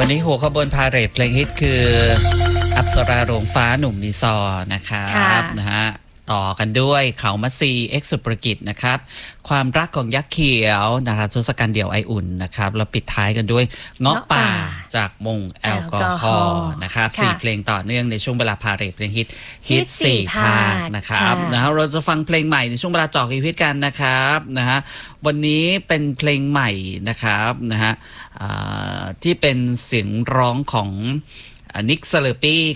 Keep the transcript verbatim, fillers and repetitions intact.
วันนี้หัวขบวนพาเหรดเพลงฮิตคืออัปสราโรงฟ้าหนุ่มนิซอนะครับนะฮะต่อกันด้วยเขามัซีเอ็กซ์สุปรกิจนะครับความรักของยักษ์เขียวนะครับทศกัณฐ์เดี่ยวไออุ่นนะครับแล้วปิดท้ายกันด้วยเงาะป่าจากมงแอลกอฮอล์นะครับสี่เพลงต่อเนื่องในช่วงเวลาพาเหรดเพลงฮิตฮิตสี่ภาคนะครับนะฮะเราจะฟังเพลงใหม่ในช่วงเวลาเจาะคิวฮิตกันนะครับนะฮะวันนี้เป็นเพลงใหม่นะครับนะฮะที่เป็นเสียงร้องของนิกสเลอร์ปี้